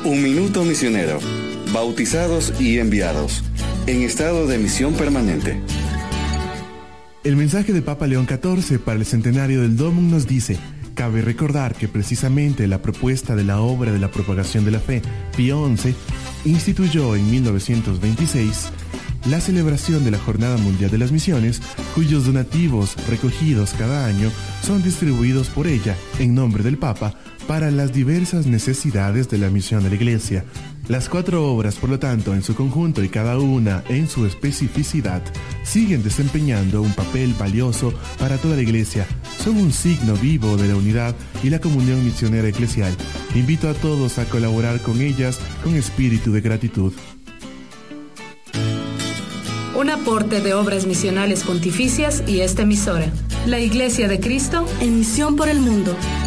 Un minuto misionero. Bautizados y enviados. En estado de misión permanente. El mensaje de Papa León XIV para el centenario del Domum nos dice: cabe recordar que precisamente la propuesta de la obra de la propagación de la fe, Pío XI, instituyó en 1926 la celebración de la Jornada Mundial de las Misiones, cuyos donativos recogidos cada año son distribuidos por ella, en nombre del Papa, para las diversas necesidades de la misión de la Iglesia. Las 4 obras, por lo tanto, en su conjunto y cada una en su especificidad, siguen desempeñando un papel valioso para toda la Iglesia. Son un signo vivo de la unidad y la comunión misionera eclesial. Invito a todos a colaborar con ellas con espíritu de gratitud. Un aporte de Obras Misionales Pontificias y esta emisora. La Iglesia de Cristo en misión por el mundo.